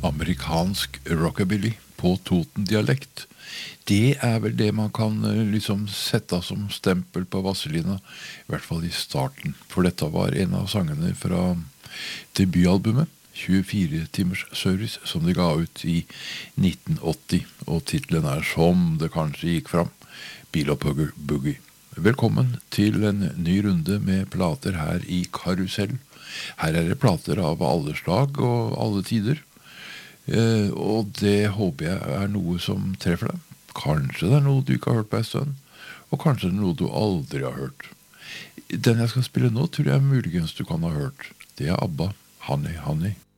Amerikansk rockabilly på Toten-dialekt. Det vel det man kan liksom sette som stempel på Vazelina, i hvert fall i starten. For dette var en av sangene fra debutalbumet, 24 timers service, som de ga ut i 1980. Og titlen som det kanskje gikk fram, Bilopphugger Boogie. Velkommen til en ny runde med plater her i Karusell. Her det plater av alle slag og alle tider. Og det håper jeg noe som treffer deg. Kanskje det noe du ikke har hørt på en stund, og kanskje det noe du aldri har hørt. Den jeg skal spille nå tror jeg muligens du kan ha hørt. Det ABBA, Honey Honey.